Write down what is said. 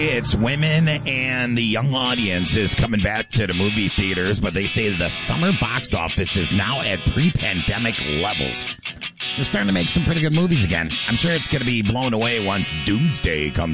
It's women and the young audience is coming back to the movie theaters, but they say the summer box office is now at pre-pandemic levels. They're starting to make some pretty good movies again. I'm sure it's going to be blown away once Doomsday comes